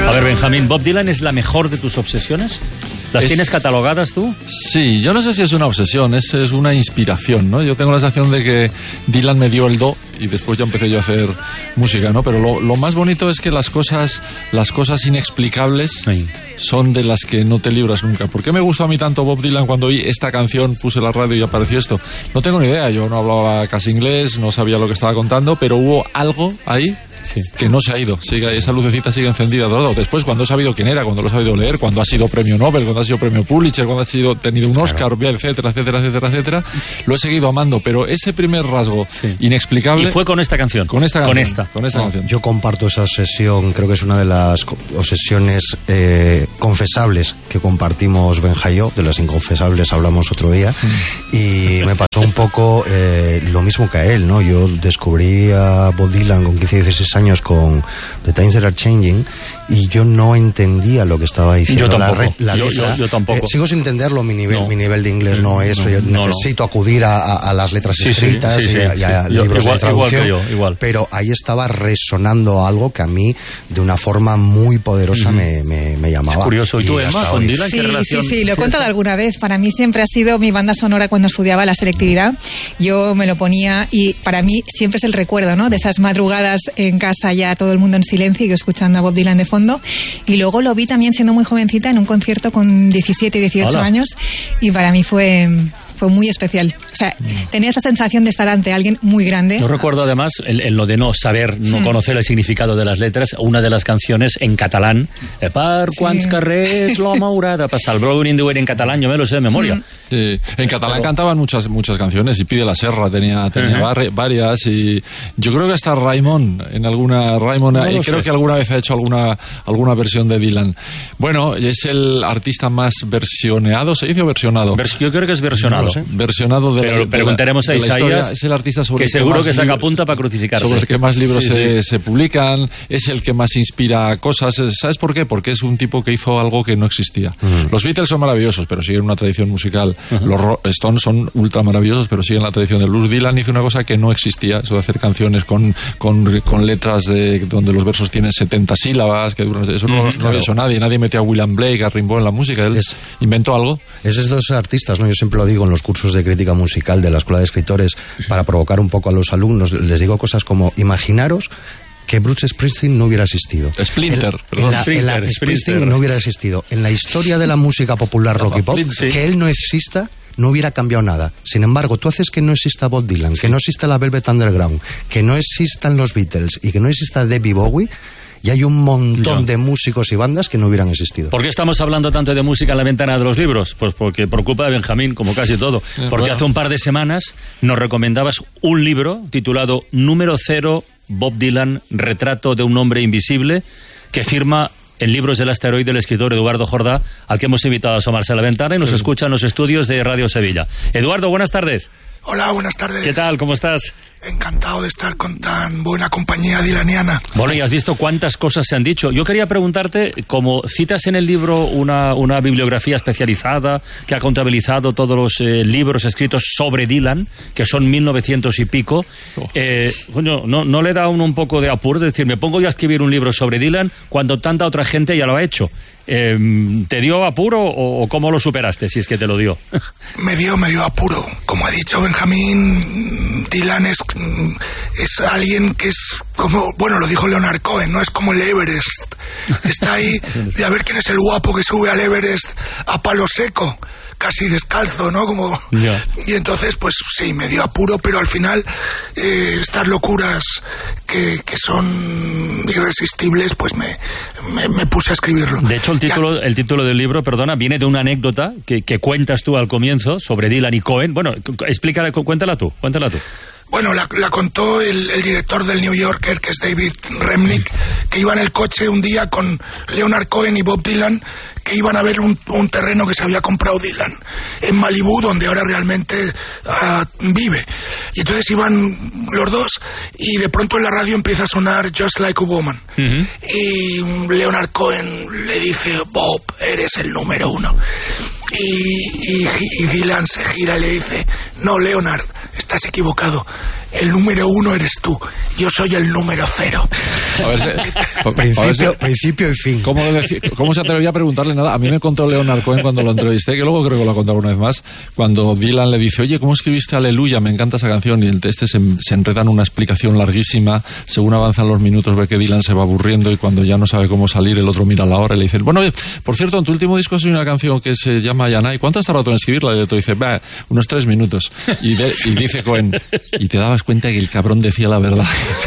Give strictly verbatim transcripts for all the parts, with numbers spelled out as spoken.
A ver, Benjamín, ¿Bob Dylan es la mejor de tus obsesiones? ¿Las es... tienes catalogadas tú? Sí, yo no sé si es una obsesión, es, es una inspiración, ¿no? Yo tengo la sensación de que Dylan me dio el do y después ya empecé yo a hacer música, ¿no? Pero lo, lo más bonito es que las cosas, las cosas inexplicables sí. son de las que no te libras nunca. ¿Por qué me gustó a mí tanto Bob Dylan cuando oí esta canción, puse la radio y apareció esto? No tengo ni idea, yo no hablaba casi inglés, no sabía lo que estaba contando, pero hubo algo ahí sí. que no se ha ido, sigue, esa lucecita sigue encendida. Después, cuando he sabido quién era, cuando lo he sabido leer, cuando ha sido premio Nobel, cuando ha sido premio Pulitzer, cuando ha sido tenido un Oscar, claro. etcétera, etcétera, etcétera, etcétera, lo he seguido amando, pero ese primer rasgo sí. inexplicable... Y fue con esta canción. Con esta canción. Con esta. Con esta no, canción. Yo comparto esa obsesión, creo que es una de las obsesiones eh, confesables que compartimos Benja y yo, de las inconfesables hablamos otro día, y me pasó un poco eh, lo mismo que a él, ¿no? Yo descubrí a Bob Dylan con quince, dieciséis años con The Times That Are Changing y yo no entendía lo que estaba diciendo. Yo tampoco. La, re, la yo, letra. Yo, yo tampoco. Eh, sigo sin entenderlo, mi nivel, no. mi nivel de inglés no es, no, yo no, necesito no. acudir a, a, a las letras sí, escritas sí, sí, y, a, y a yo, libros igual, de traducción, igual que yo, igual. Pero ahí estaba resonando algo que a mí de una forma muy poderosa mm. me, me, me llamaba. Es curioso. ¿Y tú, Emma, con Dylan sí, qué relación? Sí, sí, lo he contado alguna vez. Para mí siempre ha sido mi banda sonora cuando estudiaba la selectividad. Yo me lo ponía y para mí siempre es el recuerdo, ¿no? De esas madrugadas en casa ya todo el mundo en silencio y yo escuchando a Bob Dylan de fondo. Y luego lo vi también siendo muy jovencita en un concierto con diecisiete y dieciocho Hola. años y para mí fue... fue muy especial. O sea, tenía esa sensación de estar ante alguien muy grande. Yo recuerdo además, en, en lo de no saber, no sí. conocer el significado de las letras, una de las canciones en catalán, per quants sí. carrers l'home haurà de passar, el Blowing in the Wind en catalán, yo me lo sé de memoria. Sí. En catalán Pero... cantaban muchas muchas canciones, y Pide la Serra tenía, tenía uh-huh. varias, y yo creo que hasta Raimon, en alguna, Raimon, no creo sé. que alguna vez ha hecho alguna, alguna versión de Dylan. Bueno, es el artista más versioneado, ¿se dice o versionado? Vers- yo creo que es versionado. No sé. Versionado de Pero la, preguntaremos de la, a Isaías, es el artista sobre que el seguro que, que saca libro, punta para crucificarse. sobre el que más libros sí, se, sí. se publican, es el que más inspira cosas. ¿Sabes por qué? Porque es un tipo que hizo algo que no existía. Uh-huh. Los Beatles son maravillosos, pero siguen una tradición musical. Uh-huh. Los Stones son ultra maravillosos, pero siguen la tradición del blues. Dylan hizo una cosa que no existía, eso de hacer canciones con, con, con letras de, donde los versos tienen setenta sílabas, que duran, eso no, uh-huh. no había hecho nadie. Nadie metió a William Blake, a Rimbaud en la música. Él es, inventó algo. Esos dos artistas, ¿no? Yo siempre lo digo en los cursos de crítica musical de la Escuela de Escritores, para provocar un poco a los alumnos, les digo cosas como: imaginaros que Bruce Springsteen no hubiera existido. Splinter, en, perdón. En la, Splinter, en la, Splinter. Springsteen no hubiera existido. En la historia de la música popular rock y pop, sí. que él no exista, no hubiera cambiado nada. Sin embargo, tú haces que no exista Bob Dylan, sí. que no exista la Velvet Underground, que no existan los Beatles y que no exista David Bowie, y hay un montón de músicos y bandas que no hubieran existido. ¿Por qué estamos hablando tanto de música en la ventana de los libros? Pues porque por culpa de Benjamín, como casi todo. Porque hace un par de semanas nos recomendabas un libro titulado Número Cero, Bob Dylan, retrato de un hombre invisible, que firma en Libros del Asteroide el escritor Eduardo Jordá, al que hemos invitado a asomarse a la ventana y nos sí. escucha en los estudios de Radio Sevilla. Eduardo, buenas tardes. Hola, buenas tardes. ¿Qué tal? ¿Cómo estás? Encantado de estar con tan buena compañía dylaniana. Bueno, y has visto cuántas cosas se han dicho. Yo quería preguntarte, como citas en el libro una, una bibliografía especializada que ha contabilizado todos los eh, libros escritos sobre Dylan, que son mil novecientos y pico, eh, coño, ¿no, ¿no le da a uno un poco de apuro? Es decir, ¿me pongo yo a escribir un libro sobre Dylan cuando tanta otra gente ya lo ha hecho? Eh, ¿Te dio apuro o, o cómo lo superaste, si es que te lo dio? Me dio, me dio apuro. Como ha dicho Benjamín, Dylan es, es alguien que es como, bueno, lo dijo Leonard Cohen, no es como el Everest. Está ahí de a ver quién es el guapo que sube al Everest a palo seco, casi descalzo, ¿no? Como yeah. Y entonces, pues sí, me dio apuro, pero al final eh, estas locuras que, que son irresistibles, pues me, me, me puse a escribirlo. De hecho, el título, el título del libro, perdona, viene de una anécdota que, que cuentas tú al comienzo sobre Dylan y Cohen. Bueno, explícala, cuéntala tú, cuéntala tú. Bueno, la, la contó el, el director del New Yorker, que es David Remnick, que iba en el coche un día con Leonard Cohen y Bob Dylan, que iban a ver un, un terreno que se había comprado Dylan en Malibú, donde ahora realmente uh, vive. Y entonces iban los dos y de pronto en la radio empieza a sonar Just Like a Woman. Uh-huh. Y Leonard Cohen le dice: Bob, eres el número uno. Y, y, y Dylan se gira y le dice: no, Leonard, estás equivocado. el número uno eres tú, yo soy el número cero. A ver, si, principio, a ver si, principio y fin. ¿cómo, decir, ¿Cómo se atrevía a preguntarle nada? A mí me contó Leonard Cohen cuando lo entrevisté, que luego creo que lo ha contado una vez más, cuando Dylan le dice, oye, ¿cómo escribiste Aleluya? Me encanta esa canción. Y el este se, se enreda en una explicación larguísima. Según avanzan los minutos ve que Dylan se va aburriendo y cuando ya no sabe cómo salir, el otro mira la hora y le dice, bueno, oye, por cierto, en tu último disco hay una canción que se llama Yanai. ¿Cuánto has tardado en escribirla? Y el otro dice, bah, unos tres minutos. Y, de, y dice Cohen, y te dabas cuenta que el cabrón decía la verdad.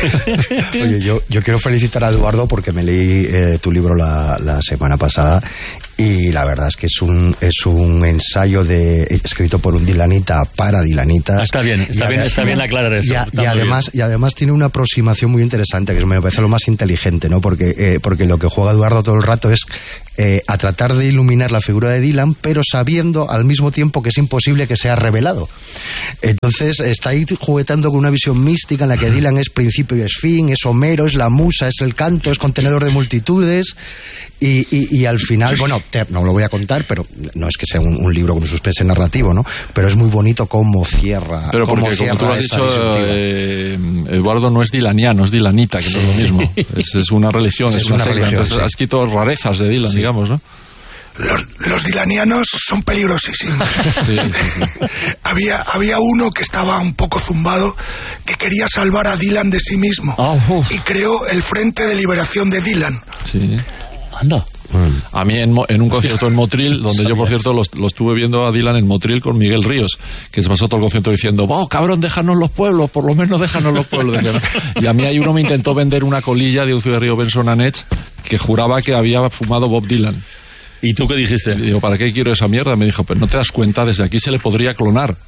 Oye, yo, yo quiero felicitar a Eduardo porque me leí eh, tu libro la, la semana pasada y la verdad es que es un es un ensayo de escrito por un dilanita para dilanitas. Ah, está bien, está bien, está bien aclarar eso. Y, a, y además y además tiene una aproximación muy interesante que me parece lo más inteligente, ¿no? Porque eh, porque lo que juega Eduardo todo el rato es eh, a tratar de iluminar la figura de Dylan, pero sabiendo al mismo tiempo que es imposible que sea revelado. Entonces está ahí juguetando con una visión mística en la que Dylan es principio y es fin, es Homero, es la musa, es el canto, es contenedor de multitudes y, y, y al final, bueno, te, no lo voy a contar, pero no es que sea un, un libro con un suspense narrativo, ¿no? Pero es muy bonito cómo cierra. Pero cómo porque, cierra como tú has dicho, eh, Eduardo no es dilaniano, es dilanita, que no es lo mismo. Es, es una religión, sí, es, es una, una secta. religión, Entonces sí. has escrito rarezas de Dylan, sí. digamos, ¿no? Los, los dilanianos son peligrosísimos. Sí, sí, sí. había, había uno que estaba un poco zumbado que quería salvar a Dylan de sí mismo Oh, y creó el Frente de Liberación de Dylan. Sí. Anda. A mí en, en un concierto en Motril, donde yo por cierto lo, lo estuve viendo a Dylan en Motril con Miguel Ríos, que se pasó todo el concierto diciendo, oh cabrón, déjanos los pueblos, por lo menos déjanos los pueblos. Y a mí hay uno me intentó vender una colilla de un cigarrillo Benson and Hedge que juraba que había fumado Bob Dylan. ¿Y tú qué dijiste? Y digo, ¿para qué quiero esa mierda? Me dijo, pues no te das cuenta, desde aquí se le podría clonar.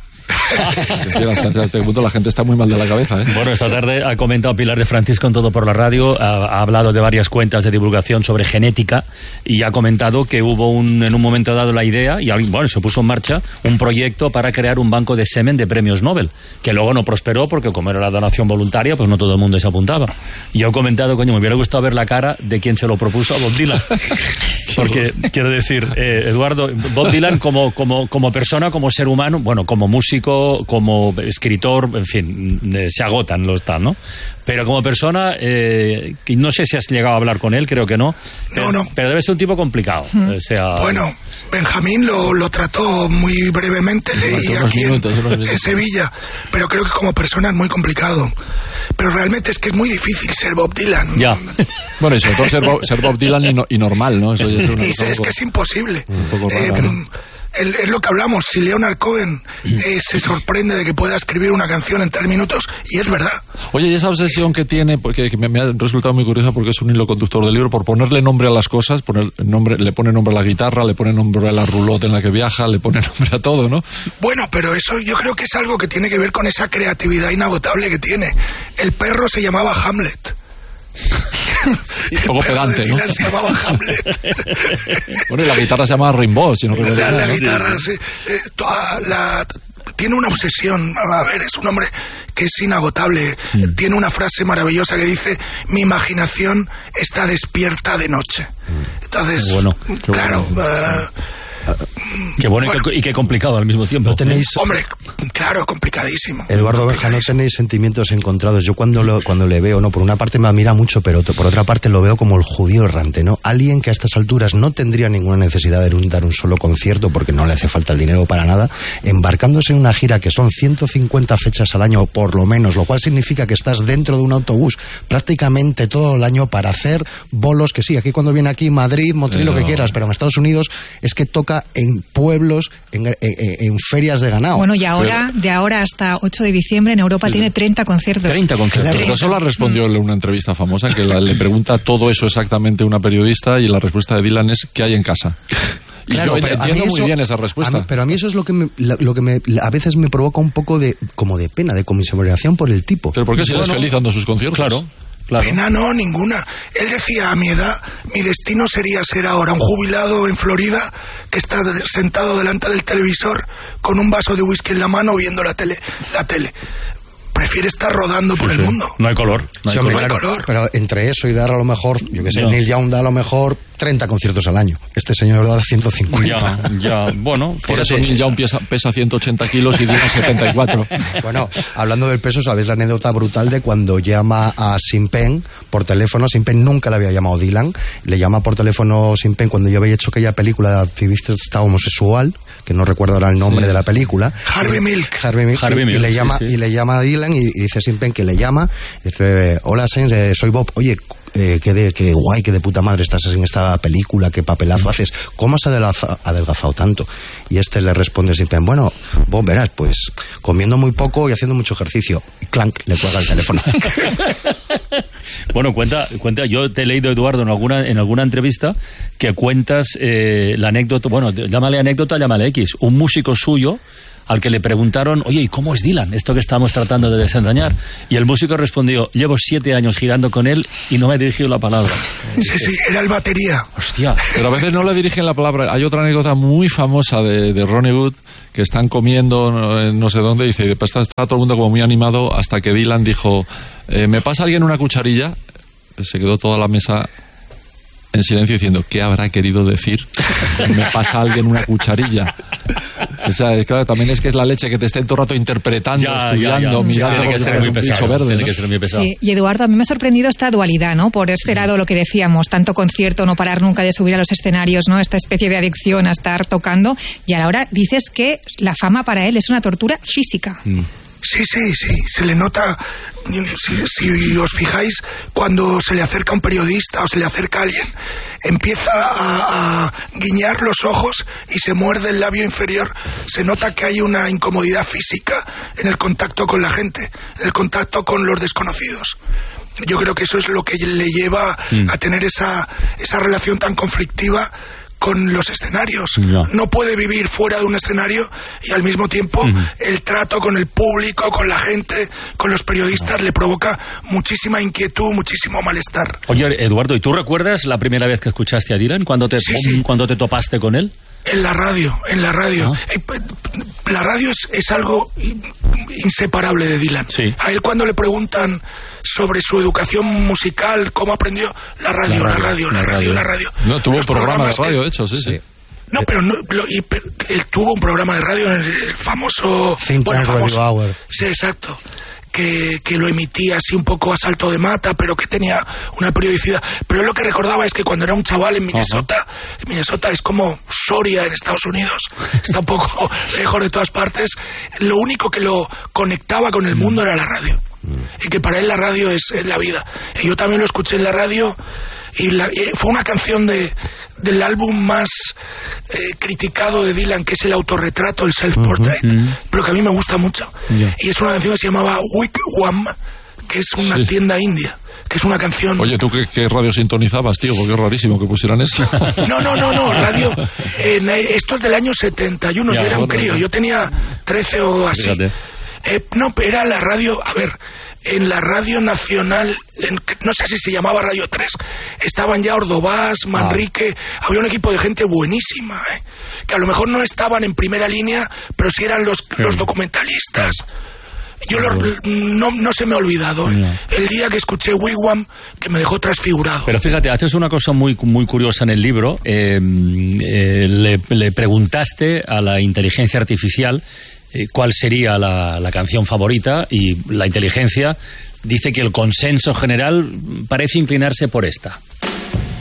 Hasta este punto la gente está muy mal de la cabeza, ¿eh? Bueno, esta tarde ha comentado Pilar de Francisco en Todo por la Radio, ha, ha hablado de varias cuentas de divulgación sobre genética y ha comentado que hubo un, en un momento dado la idea, y bueno, se puso en marcha un proyecto para crear un banco de semen de premios Nobel, que luego no prosperó porque como era la donación voluntaria, pues no todo el mundo se apuntaba. Y yo he comentado, coño, me hubiera gustado ver la cara de quien se lo propuso a Bob Dylan. Porque, quiero decir, eh, Eduardo, Bob Dylan como, como, como persona, como ser humano, bueno, como músico, como escritor, en fin, eh, se agotan los tal, ¿no? Pero como persona, eh, no sé si has llegado a hablar con él, creo que no. Pero, no, no. Pero debe ser un tipo complicado. Mm. O sea... Bueno, Benjamín lo, lo trató muy brevemente, leí aquí minutos, en, en Sevilla, pero creo que como persona es muy complicado. Pero realmente es que es muy difícil ser Bob Dylan. Ya. Bueno, y sobre todo ser Bob, ser Bob Dylan y, no, y normal, ¿no? Eso ya es una y cosa es poco, que es imposible. Un poco rara, eh, ¿no? El, es lo que hablamos, si Leonard Cohen eh, se sorprende de que pueda escribir una canción en tres minutos, y es verdad. Oye, y esa obsesión que tiene, porque que me, me ha resultado muy curiosa porque es un hilo conductor del libro, por ponerle nombre a las cosas, poner nombre, le pone nombre a la guitarra, le pone nombre a la roulotte en la que viaja, le pone nombre a todo, ¿no? Bueno, pero eso yo creo que es algo que tiene que ver con esa creatividad inagotable que tiene. El perro se llamaba Hamlet. Un poco pedante, ¿no? Se llamaba Hamlet. Bueno, y la guitarra se llama Rimbaud, si no recuerdo La, mal, la ¿no? guitarra, sí. Eh, toda la, tiene una obsesión. A ver, es un hombre que es inagotable. Mm. Tiene una frase maravillosa que dice: mi imaginación está despierta de noche. Mm. Entonces, bueno, claro... Bueno. Uh, Qué bueno, bueno y, qué, y qué complicado al mismo tiempo. ¿No tenéis... Hombre, claro, complicadísimo. Eduardo Benja, ¿no tenéis sentimientos encontrados? Yo cuando lo, cuando le veo, no, por una parte me admira mucho, pero por otra parte lo veo como el judío errante, ¿no? Alguien que a estas alturas no tendría ninguna necesidad de dar un solo concierto porque no le hace falta el dinero para nada, embarcándose en una gira que son ciento cincuenta fechas al año por lo menos, lo cual significa que estás dentro de un autobús prácticamente todo el año para hacer bolos, que sí, aquí cuando viene aquí Madrid, Motril, lo que quieras, pero en Estados Unidos es que toca en pueblos, en, en, en ferias de ganado. Bueno, y ahora, pero, de ahora hasta ocho de diciembre en Europa sí, tiene treinta conciertos. treinta conciertos. Pero eso la respondió en una entrevista famosa, que la, le pregunta todo eso exactamente una periodista y la respuesta de Dylan es: ¿qué hay en casa? Y claro, yo pero entiendo eso, muy bien esa respuesta. A mí, pero a mí eso es lo que, me, lo que me, a veces me provoca un poco de como de pena, de conmiseración por el tipo. ¿Pero por qué si él es feliz dando sus conciertos? Claro. Claro. Pena no, ninguna. Él decía: a mi edad, mi destino sería ser ahora un jubilado en Florida que está sentado delante del televisor con un vaso de whisky en la mano viendo la tele. La tele. prefiere estar rodando por sí, el sí. mundo. No hay color. No hay, Sí, hombre, color. No hay color. Pero entre eso y dar a lo mejor, yo que sé, Ya. Neil Young da a lo mejor treinta conciertos al año. Este señor da ciento cincuenta. Ya, ya, bueno, Por eso fíjate. Neil Young pesa, pesa ciento ochenta kilos y Dylan setenta y cuatro. Bueno, hablando del peso, ¿sabéis la anécdota brutal de cuando llama a Sean Penn por teléfono? Sean Penn nunca le había llamado Dylan. Le llama por teléfono Sean Penn cuando yo había hecho aquella película de activista homosexual, que no recuerdo ahora el nombre Sí. de la película. Harvey Milk. Harvey Milk. Harvey y, Milk, y le sí, llama sí. y le llama a Dylan y, y dice Sean Penn que le llama. Dice, hola Sean, eh, soy Bob. Oye, eh, qué, de, qué guay, qué de puta madre estás en esta película, qué papelazo haces. ¿Cómo has adelgaza- adelgazado tanto? Y este le responde Sean Penn, bueno, Bob, verás, pues comiendo muy poco y haciendo mucho ejercicio. Y clank, le cuelga el teléfono. Bueno, cuenta, cuenta, yo te he leído, Eduardo, en alguna, en alguna entrevista que cuentas eh, la anécdota, bueno, llámale anécdota, llámale X, un músico suyo al que le preguntaron, oye, ¿y cómo es Dylan? Esto que estamos tratando de desentrañar. Y el músico respondió, llevo siete años girando con él y no me he dirigido la palabra. Sí, sí, era el batería. Hostia. Pero a veces no le dirigen la palabra. Hay otra anécdota muy famosa de, de Ronnie Wood, que están comiendo no, en no sé dónde, dice, y después está, está todo el mundo como muy animado hasta que Dylan dijo, eh, ¿me pasa alguien una cucharilla? Se quedó toda la mesa en silencio diciendo, ¿qué habrá querido decir? ¿Me pasa alguien una cucharilla? O sea, claro, también es que es la leche que te estén todo el rato interpretando, Ya, estudiando, ya, ya. mirando, Tiene que como ser si muy fueras un bicho pesado. verde, Tiene ¿no? que ser muy pesado. Sí, y Eduardo, a mí me ha sorprendido esta dualidad, ¿no? Por este lado, lo que decíamos, tanto concierto, no parar nunca de subir a los escenarios, ¿no? Esta especie de adicción a estar tocando, y a la hora dices que la fama para él es una tortura física. Mm. Sí, sí, sí, se le nota, si, si os fijáis, cuando se le acerca un periodista o se le acerca a alguien, empieza a, a guiñar los ojos y se muerde el labio inferior. Se nota que hay una incomodidad física en el contacto con la gente, en el contacto con los desconocidos. Yo creo que eso es lo que le lleva Mm. a tener esa, esa relación tan conflictiva con los escenarios. Ya. No puede vivir fuera de un escenario y al mismo tiempo Ujú. el trato con el público, con la gente, con los periodistas le provoca muchísima inquietud, muchísimo malestar. Oye, Eduardo, ¿y tú recuerdas la primera vez que escuchaste a Dylan? ¿Cuándo te, Sí, sí. cuando te topaste con él? En la radio, en la radio. Ah. Eh, p- La radio es, es algo in- inseparable de Dylan. Sí. A él cuando le preguntan sobre su educación musical, cómo aprendió, la radio, la radio, la radio, la radio. No, tuvo un Los programa de programas que- radio, de hecho, sí, sí. Sí. No, pero no, lo- y- pero él tuvo un programa de radio en el, el famoso... Think Tank Radio Hour. Sí, exacto. Que, que lo emitía así un poco a salto de mata, pero que tenía una periodicidad. Pero él lo que recordaba es que cuando era un chaval en Minnesota, en Minnesota es como Soria en Estados Unidos, está un poco lejos de todas partes, lo único que lo conectaba con el mundo era la radio. Y que para él la radio es, es la vida. Y yo también lo escuché en la radio y, la- y fue una canción de, del álbum más eh, criticado de Dylan, que es el autorretrato, el self-portrait, pero que a mí me gusta mucho. Ya. Y es una canción que se llamaba Wigwam, que es una Sí. tienda india, que es una canción... Oye, ¿tú qué, qué radio sintonizabas, tío? Porque es rarísimo que pusieran eso. No, no, no, no, radio... en, eh, esto es del año setenta y uno, Ya, yo era un bueno, crío, ya. yo tenía trece o así. Fíjate. Eh, no, era la radio, a ver, en la radio nacional, en- no sé si se llamaba Radio tres, estaban ya Ordovás, Manrique, había un equipo de gente buenísima, eh, que a lo mejor no estaban en primera línea, pero sí eran los, los documentalistas. Yo lo- no, no se me ha olvidado, eh, el día que escuché Wigwam, que me dejó transfigurado. Pero fíjate, haces una cosa muy, muy curiosa en el libro. Eh, eh, le, le preguntaste a la inteligencia artificial eh, cuál sería la, la canción favorita y la inteligencia dice que el consenso general parece inclinarse por esta.